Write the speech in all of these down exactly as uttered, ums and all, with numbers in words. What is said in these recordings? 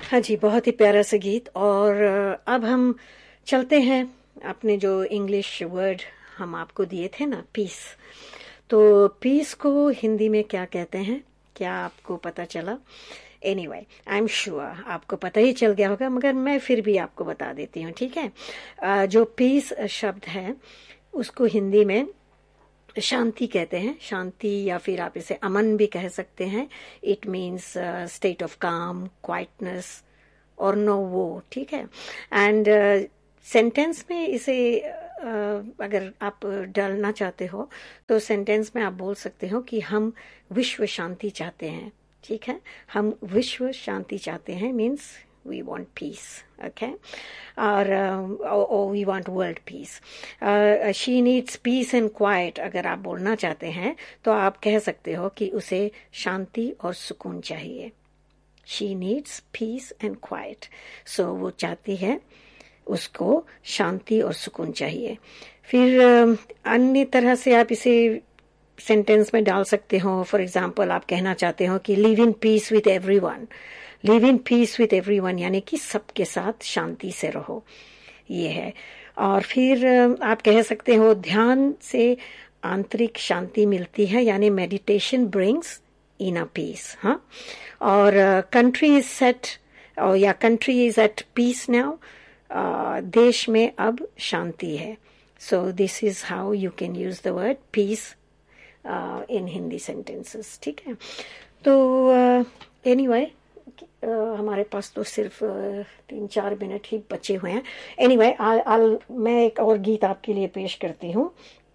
हाँ जी, बहुत ही प्यारा सा गीत। और अ, अब हम चलते हैं अपने जो इंग्लिश वर्ड हम आपको दिए थे ना, पीस। तो पीस को हिंदी में क्या कहते हैं, क्या आपको पता चला? एनीवे, आई एम श्योर आपको पता ही चल गया होगा, मगर मैं फिर भी आपको बता देती हूँ, ठीक है। अ, जो पीस शब्द है उसको हिंदी में शांति कहते हैं। शांति, या फिर आप इसे अमन भी कह सकते हैं। इट मीन्स स्टेट ऑफ काम, क्वाइटनेस और नो वो, ठीक है। एंड सेंटेंस में इसे uh, अगर आप डालना चाहते हो तो सेंटेंस में आप बोल सकते हो कि हम विश्व शांति चाहते हैं, ठीक है। हम विश्व शांति चाहते हैं means we want peace, okay, or, uh, or, or we want world peace. uh, she needs peace and quiet अगर आप बोलना चाहते हैं तो आप कह सकते हो कि उसे शांति और सुकून चाहिए। she needs peace and quiet, so वो चाहती है, उसको शांति और सुकून चाहिए। फिर uh, अन्य तरह से आप इसे सेंटेंस में डाल सकते हो। फॉर एग्जाम्पल, आप कहना चाहते हो कि live in peace with everyone. Live in peace with everyone यानी कि सबके साथ शांति से रहो, ये है। और फिर आप कह सकते हो ध्यान से आंतरिक शांति मिलती है, यानी मेडिटेशन ब्रिंग्स इनर पीस। हाँ, और कंट्री इज सेट, या country is eight piece now, देश में अब शांति है। So this is how you can use the word piece in Hindi sentences, ठीक है। तो एनीवे uh, anyway, uh, हमारे पास तो सिर्फ uh, तीन चार मिनट ही बचे हुए हैं। एनीवे anyway, आल मैं एक और गीत आपके लिए पेश करती हूँ।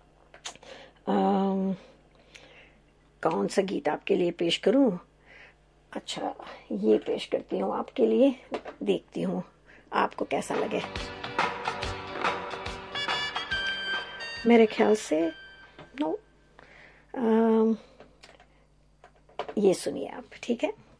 uh, कौन सा गीत आपके लिए पेश करूँ? अच्छा, ये पेश करती हूँ आपके लिए, देखती हूँ आपको कैसा लगे। मेरे ख्याल से नो, uh, ये सुनिए आप, ठीक है।